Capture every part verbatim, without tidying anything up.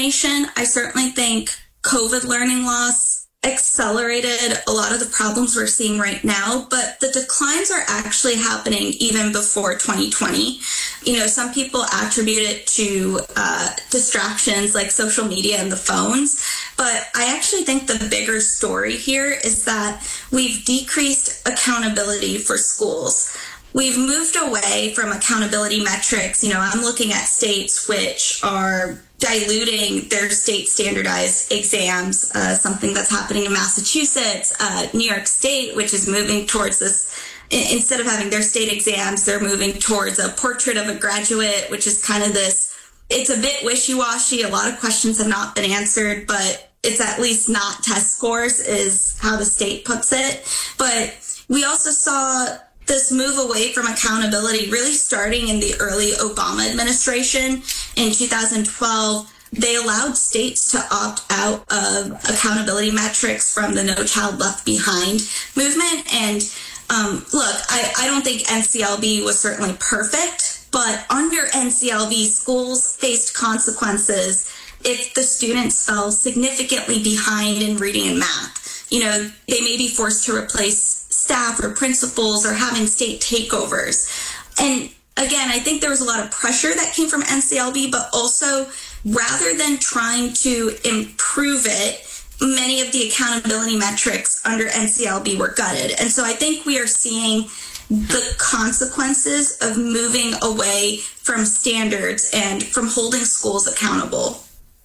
information. I certainly think COVID learning loss accelerated a lot of the problems we're seeing right now, but the declines are actually happening even before twenty twenty. You know, some people attribute it to uh, distractions like social media and the phones, but I actually think the bigger story here is that we've decreased accountability for schools. We've moved away from accountability metrics. You know, I'm looking at states which are diluting their state standardized exams, uh, something that's happening in Massachusetts, uh, New York State, which is moving towards this. Instead of having their state exams, they're moving towards a portrait of a graduate, which is kind of this, it's a bit wishy-washy. A lot of questions have not been answered, but it's at least not test scores is how the state puts it. But we also saw this move away from accountability really starting in the early Obama administration. In two thousand twelve, they allowed states to opt out of accountability metrics from the No Child Left Behind movement. And um, look, I, I don't think N C L B was certainly perfect, but under N C L B, schools faced consequences if the students fell significantly behind in reading and math. You know, they may be forced to replace staff or principals or having state takeovers. And again, I think there was a lot of pressure that came from N C L B, but also rather than trying to improve it, many of the accountability metrics under N C L B were gutted. And so I think we are seeing the consequences of moving away from standards and from holding schools accountable.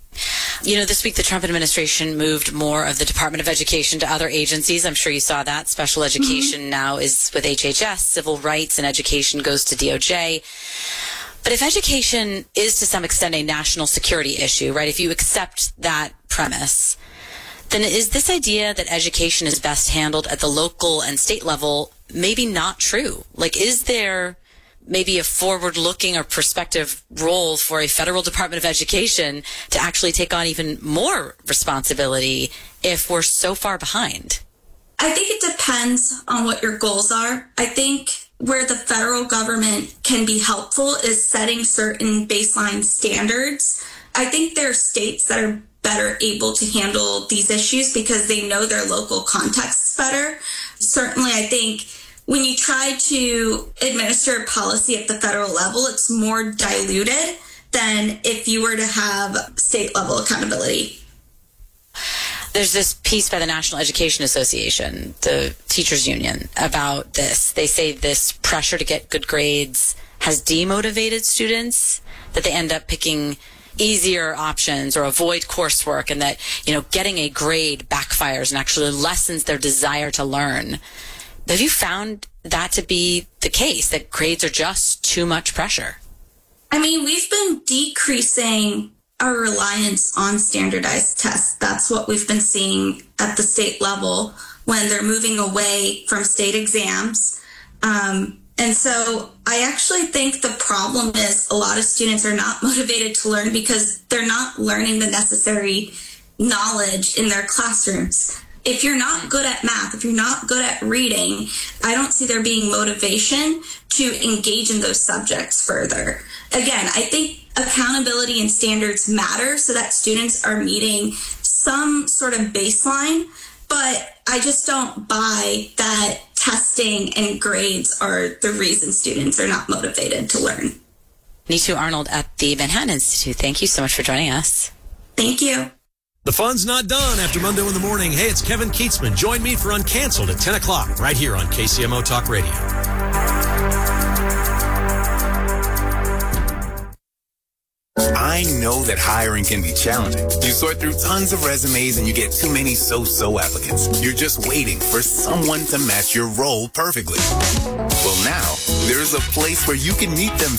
You know, this week the Trump administration moved more of the Department of Education to other agencies. I'm sure you saw that. Special education mm-hmm. now is with H H S. Civil rights and education goes to D O J. But if education is to some extent a national security issue, right, if you accept that premise, then is this idea that education is best handled at the local and state level maybe not true? Like, is there maybe a forward-looking or prospective role for a federal Department of Education to actually take on even more responsibility if we're so far behind? I think it depends on what your goals are. I think where the federal government can be helpful is setting certain baseline standards. I think there are states that are better able to handle these issues because they know their local contexts better. Certainly, I think when you try to administer policy at the federal level, it's more diluted than if you were to have state level accountability. There's this piece by the National Education Association, the teachers union, about this. They say this pressure to get good grades has demotivated students, that they end up picking easier options or avoid coursework, and that, you know, getting a grade backfires and actually lessens their desire to learn. Have you found that to be the case, that grades are just too much pressure? I mean, we've been decreasing our reliance on standardized tests. That's what we've been seeing at the state level when they're moving away from state exams. Um, and so I actually think the problem is a lot of students are not motivated to learn because they're not learning the necessary knowledge in their classrooms. If you're not good at math, if you're not good at reading, I don't see there being motivation to engage in those subjects further. Again, I think accountability and standards matter so that students are meeting some sort of baseline, but I just don't buy that testing and grades are the reason students are not motivated to learn. Neetu Arnold at the Manhattan Institute, thank you so much for joining us. Thank you. The fun's not done after Monday in the morning. Hey, it's Kevin Keatsman. Join me for Uncanceled at ten o'clock right here on K C M O Talk Radio. I know that hiring can be challenging. You sort through tons of resumes and you get too many so-so applicants. You're just waiting for someone to match your role perfectly. Well, now, there's a place where you can meet them